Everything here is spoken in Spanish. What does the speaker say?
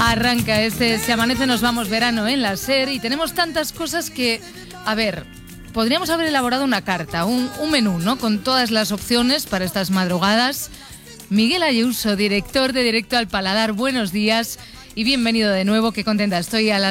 Arranca este Se amanece, nos vamos verano en la SER y tenemos tantas cosas que, a ver, podríamos haber elaborado una carta, un menú, ¿no? Con todas las opciones para estas madrugadas. Miguel Ayuso, director de Directo al Paladar, buenos días y bienvenido de nuevo, qué contenta estoy a las